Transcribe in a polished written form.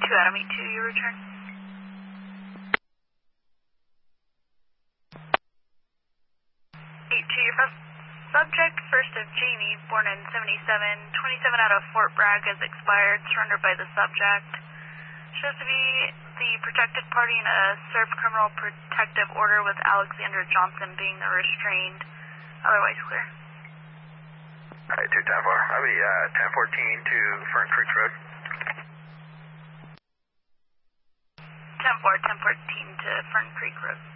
2 Adam 82, you return. 82, your first subject, first of Jamie, born in 77, 27 out of Fort Bragg is expired, surrendered by the subject. Shows to be the protected party in a served criminal protective order with Alexander Johnson being the restrained. Otherwise clear. Alright, 210-4. I'll be 1014 to Fern Creek Road. 10-4, 1014 to Fern Creek Road.